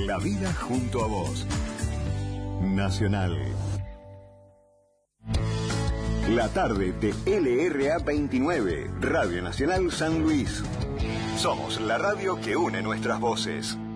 La vida junto a vos. Nacional. La tarde de LRA 29, Radio Nacional San Luis. Somos la radio que une nuestras voces.